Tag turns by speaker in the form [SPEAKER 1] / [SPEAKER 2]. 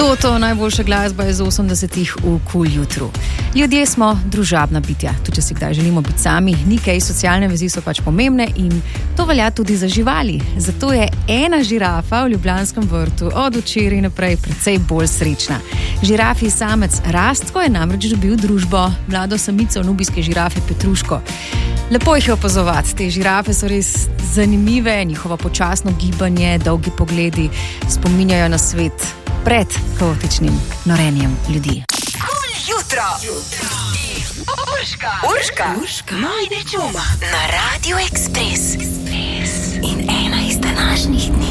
[SPEAKER 1] To najboljša glasba iz 80-ih v Kul jutru. Ljudje smo družabna bitja, tudi če si kdaj želimo biti sami, nekaj socialne vezi so pač pomembne in to velja tudi za živali. Zato je ena žirafa v Ljubljanskem vrtu od včeraj naprej precej bolj srečna. Žirafi samec Rastko je namreč dobil družbo, mlado samico nubijske žirafe Petruško. Lepo jih je opazovati, te žirafe so res zanimive, njihovo počasno gibanje, dolgi pogledi spominjajo na svet pred kaotičnim norenjem ljudi.
[SPEAKER 2] Kul jutro! Urška! Najde čuma! Na Radio Ekspres. In ena iz današnjih dni.